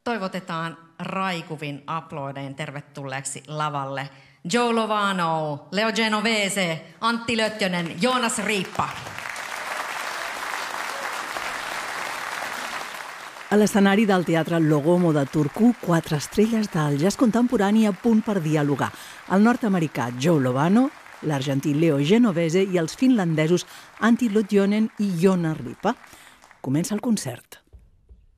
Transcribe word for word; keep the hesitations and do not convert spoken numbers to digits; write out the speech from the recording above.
toivotetaan raikuvin aplodein tervetulleeksi lavalle Joe Lovano, Leo Genovese, Antti Lötjönen, Joonas Riippa. A l'escenari del Teatre Logomo de Turku, quatre estrelles del jazz contemporani a punt per dialogar. El nord-americà Joe Lovano, l'argentí Leo Genovese i els finlandesos Antti Lötjönen i Joonas Riippa. Comença el concert.